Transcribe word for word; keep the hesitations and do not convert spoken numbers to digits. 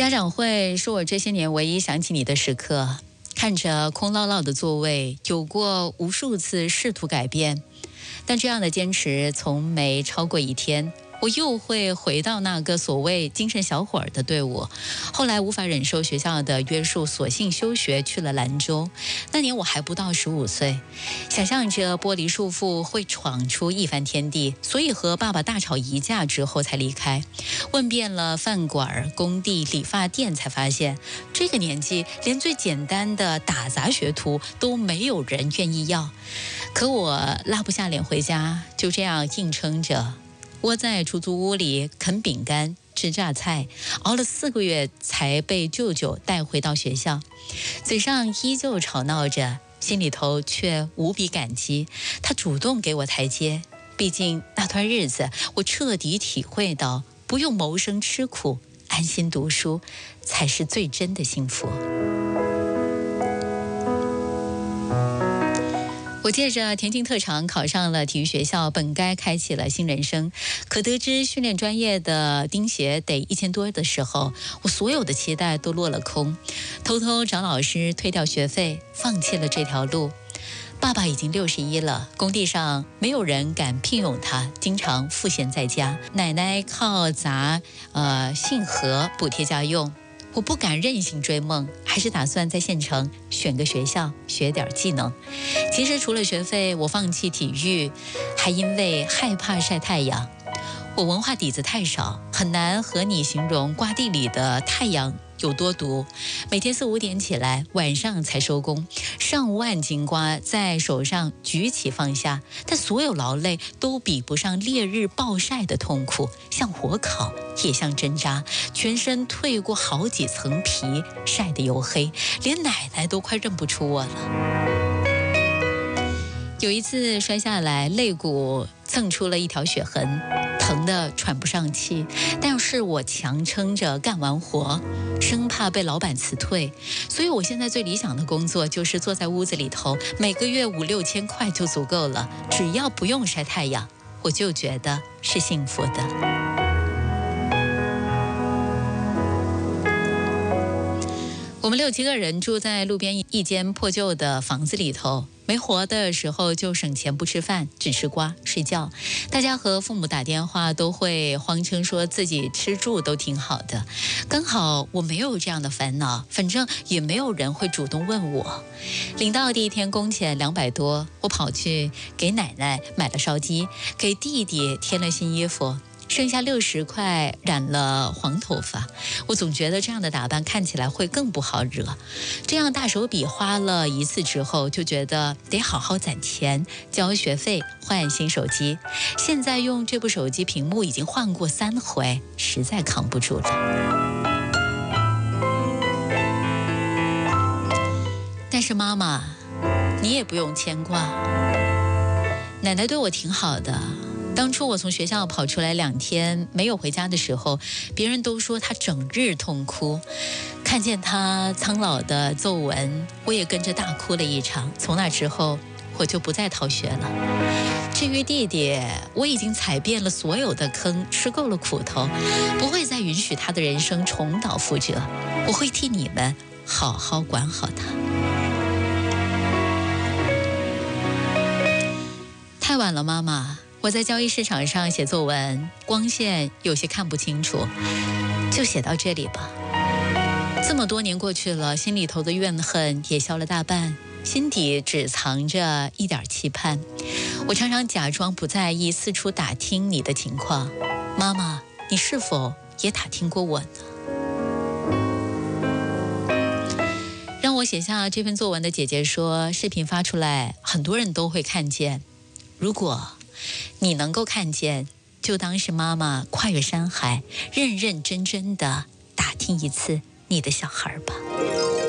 家长会是我这些年唯一想起你的时刻，看着空落落的座位，有过无数次试图改变，但这样的坚持从没超过一天。我又会回到那个所谓精神小伙儿的队伍，后来无法忍受学校的约束，索性休学去了兰州。那年我还不到十五岁，想象着剥离束缚会闯出一番天地，所以和爸爸大吵一架之后才离开。问遍了饭馆、工地、理发店，才发现这个年纪连最简单的打杂学徒都没有人愿意要。可我拉不下脸回家，就这样硬撑着。窝在出租屋里啃饼干吃榨菜，熬了四个月才被舅舅带回到学校，嘴上依旧吵闹着，心里头却无比感激他主动给我台阶。毕竟那段日子我彻底体会到不用谋生吃苦，安心读书才是最真的幸福。我借着田径特长考上了体育学校，本该开启了新人生，可得知训练专业的丁鞋得一千多的时候，我所有的期待都落了空，偷偷找老师退掉学费，放弃了这条路。爸爸已经六十一了，工地上没有人敢聘用他，经常赋闲在家。奶奶靠砸呃信盒补贴家用。我不敢任性追梦，还是打算在县城选个学校学点技能。其实除了学费，我放弃体育还因为害怕晒太阳。我文化底子太少，很难和你形容瓜地里的太阳有多毒。每天四五点起来，晚上才收工，上万斤瓜在手上举起放下，但所有劳累都比不上烈日暴晒的痛苦，像火烤也像针扎，全身褪过好几层皮，晒得黝黑，连奶奶都快认不出我了。有一次摔下来，肋骨蹭出了一条血痕，疼得喘不上气，但是我强撑着干完活，生怕被老板辞退。所以我现在最理想的工作就是坐在屋子里头，每个月五六千块就足够了，只要不用晒太阳，我就觉得是幸福的。我们六七个人住在路边一间破旧的房子里头，没活的时候就省钱不吃饭，只吃瓜睡觉。大家和父母打电话都会谎称说自己吃住都挺好的，刚好我没有这样的烦恼，反正也没有人会主动问我。领到第一天工钱两百多，我跑去给奶奶买了烧鸡，给弟弟添了新衣服，剩下六十块染了黄头发。我总觉得这样的打扮看起来会更不好惹，这样大手笔花了一次之后，就觉得得好好攒钱交学费换新手机。现在用这部手机屏幕已经换过三回，实在扛不住了。但是妈妈，你也不用牵挂，奶奶对我挺好的。当初我从学校跑出来两天没有回家的时候，别人都说他整日痛哭，看见他苍老的皱纹，我也跟着大哭了一场。从那之后我就不再逃学了。至于弟弟，我已经踩遍了所有的坑，吃够了苦头，不会再允许他的人生重蹈覆辙。我会替你们好好管好他。太晚了，妈妈，我在交易市场上写作文，光线有些看不清楚，就写到这里吧。这么多年过去了，心里头的怨恨也消了大半，心底只藏着一点期盼。我常常假装不在意，四处打听你的情况。妈妈，你是否也打听过我呢？让我写下这份作文的姐姐说，视频发出来，很多人都会看见。如果你能够看见，就当是妈妈跨越山海，认认真真的打听一次你的小孩吧。